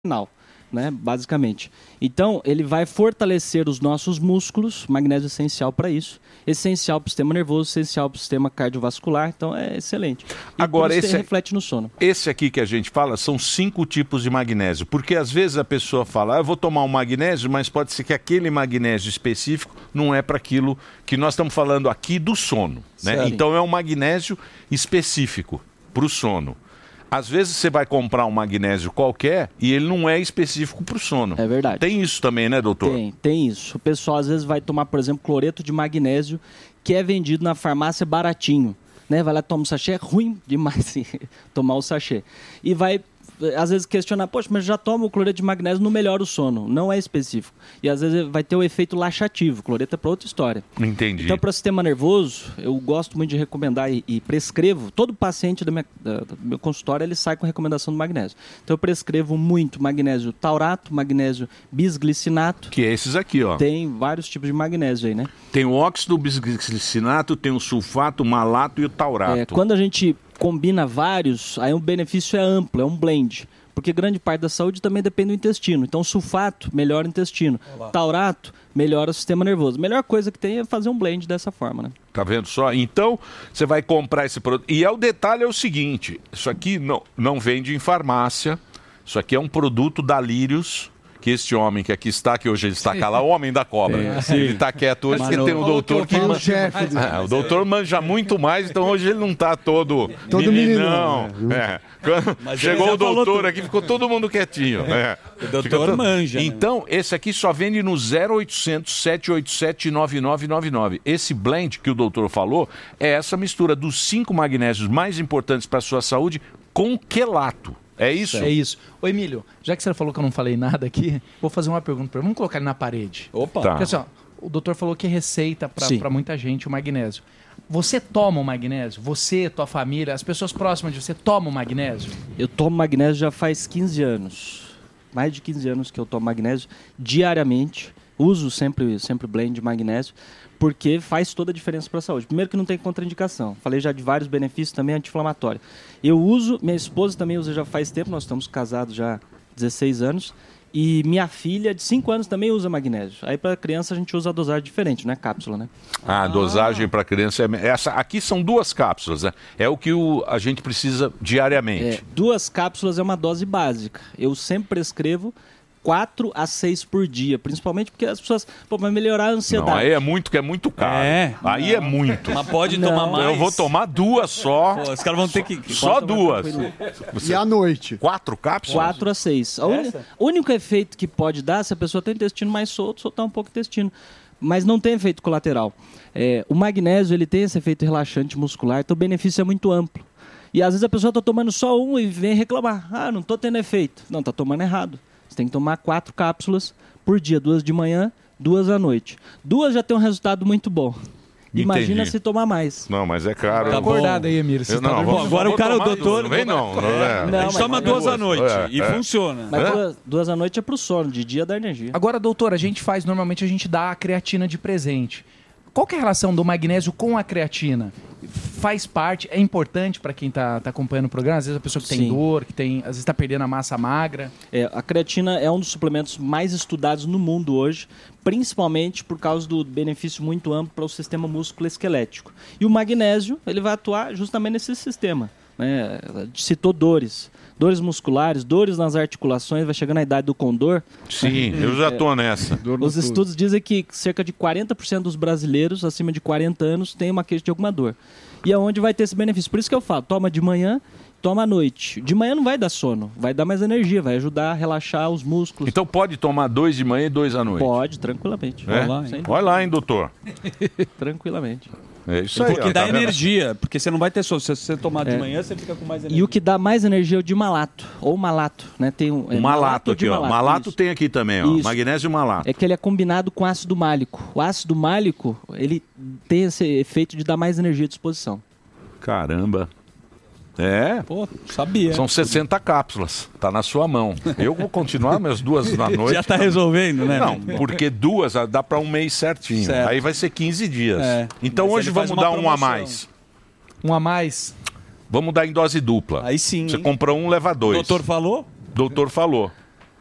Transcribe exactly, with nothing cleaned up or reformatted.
Final, né, basicamente. Então, ele vai fortalecer os nossos músculos, magnésio é essencial para isso, essencial para o sistema nervoso, essencial para o sistema cardiovascular, então é excelente. E Agora, esse reflete no sono. Esse aqui que a gente fala são cinco tipos de magnésio, porque às vezes a pessoa fala, ah, eu vou tomar um magnésio, mas pode ser que aquele magnésio específico não é para aquilo que nós estamos falando aqui do sono, né? Então é um magnésio específico para o sono. Às vezes você vai comprar um magnésio qualquer e ele não é específico para o sono. É verdade. Tem isso também, né, doutor? Tem, tem isso. O pessoal às vezes vai tomar, por exemplo, cloreto de magnésio, que é vendido na farmácia baratinho. Né? Vai lá, toma um sachê, é ruim demais sim, tomar o sachê. E vai, às vezes, questionar, poxa, mas já toma o cloreto de magnésio, não melhora o sono. Não é específico. E às vezes vai ter o efeito laxativo. Cloreto é para outra história. Entendi. Então, para o sistema nervoso, eu gosto muito de recomendar e, e prescrevo. Todo paciente do meu, da, do meu consultório, ele sai com recomendação do magnésio. Então, eu prescrevo muito magnésio taurato, magnésio bisglicinato. Que é esses aqui, ó. Tem vários tipos de magnésio aí, né? Tem o óxido bisglicinato, tem o sulfato, o malato e o taurato. É, quando a gente combina vários, aí o benefício é amplo, é um blend. Porque grande parte da saúde também depende do intestino. Então, sulfato melhora o intestino. Olá. Taurato melhora o sistema nervoso. A melhor coisa que tem é fazer um blend dessa forma, né? Tá vendo só? Então, você vai comprar esse produto. E é o detalhe é o seguinte, isso aqui não, não vende em farmácia. Isso aqui é um produto da Lírios, que este homem que aqui está, que hoje ele está calado, o homem da cobra. Sim. Ele está quieto hoje, porque tem um doutor que... Man... É, o doutor manja muito mais, então hoje ele não está todo, todo meninão. Menino, é. Chegou o doutor aqui, ficou todo mundo quietinho. É. O doutor todo... manja. Então, né? Esse aqui só vende no zero oitocentos, sete oito sete, nove nove nove nove. Esse blend que o doutor falou é essa mistura dos cinco magnésios mais importantes para a sua saúde com quelato. É isso? É isso. Ô, Emílio, já que você falou que eu não falei nada aqui, vou fazer uma pergunta para ele. Vamos colocar ele na parede. Opa! Tá. Porque assim, ó, o doutor falou que é receita para muita gente o magnésio. Você toma o magnésio? Você, tua família, as pessoas próximas de você tomam o magnésio? Eu tomo magnésio já faz quinze anos. Mais de quinze anos que eu tomo magnésio diariamente. Uso sempre, sempre blend de magnésio, porque faz toda a diferença para a saúde. Primeiro que não tem contraindicação. Falei já de vários benefícios também anti-inflamatório. Eu uso, minha esposa também usa já faz tempo, nós estamos casados já há dezesseis anos, e minha filha de cinco anos também usa magnésio. Aí para criança a gente usa a dosagem diferente, né? Cápsula, né? Ah, a dosagem para criança é essa. Aqui são duas cápsulas, né? É o que o, a gente precisa diariamente. É, duas cápsulas é uma dose básica. Eu sempre prescrevo quatro a seis por dia, principalmente porque as pessoas, pô, vai melhorar a ansiedade. Não, aí é muito, que é muito caro. É. Aí não. é muito. Mas pode não. tomar mais. Eu vou tomar duas só. Pô, os caras vão ter que... Só duas. E à noite? Quatro cápsulas? Quatro a seis. O un... único efeito que pode dar, se a pessoa tem o intestino mais solto, soltar um pouco o intestino. Mas não tem efeito colateral. É, o magnésio, ele tem esse efeito relaxante muscular, então o benefício é muito amplo. E às vezes a pessoa está tomando só um e vem reclamar. Ah, não estou tendo efeito. Não, está tomando errado. Você tem que tomar quatro cápsulas por dia, duas de manhã, duas à noite. Duas já tem um resultado muito bom. Imagina Entendi. se tomar mais. Não, mas é caro. Tá acordado aí, Emílio. Eu, não, tá vou, agora vou o cara, o tomar, doutor... Não vem não. não, é. Não, a gente toma duas à noite é, e é. funciona. Mas duas, duas à noite é pro sono, de dia dá energia. Agora, doutor, a gente faz, normalmente a gente dá a creatina de presente. Qual que é a relação do magnésio com a creatina? Faz parte, é importante para quem está tá acompanhando o programa? Às vezes a pessoa que tem Sim. dor, que tem, às vezes está perdendo a massa magra. É, a creatina é um dos suplementos mais estudados no mundo hoje, principalmente por causa do benefício muito amplo para o sistema músculo-esquelético. E o magnésio, ele vai atuar justamente nesse sistema. Né? Citou dores. Dores musculares, dores nas articulações, vai chegando a idade do condor. Sim, eu já tô nessa. Os estudos dizem que cerca de quarenta por cento dos brasileiros acima de quarenta anos têm uma queixa de alguma dor. E é onde vai ter esse benefício. Por isso que eu falo, toma de manhã, toma à noite. De manhã não vai dar sono, vai dar mais energia, vai ajudar a relaxar os músculos. Então pode tomar dois de manhã e dois à noite? Pode, tranquilamente. É? Vai lá, hein? Vai lá, hein, doutor? Tranquilamente. É isso aí. Porque ó, dá tá energia, porque você não vai ter sono. Se você tomar de É. manhã, você fica com mais energia. E o que dá mais energia é o de malato, ou malato, né? Tem um, é O malato ou de aqui, ó. Malato isso. tem aqui também, ó. Isso. Magnésio e malato. É que ele é combinado com ácido málico. O ácido málico, ele tem esse efeito de dar mais energia à disposição. Caramba. É. Pô, sabia. São sessenta cápsulas. Tá na sua mão. Eu vou continuar minhas duas na noite. Já tá resolvendo, né? Não, porque duas dá para um mês certinho. Certo. Aí vai ser quinze dias. É. Então Mas hoje ele faz vamos uma dar um a promoção. mais. Um a mais. Vamos dar em dose dupla. Aí sim. Você hein? compra um, leva O dois. doutor falou? Doutor falou.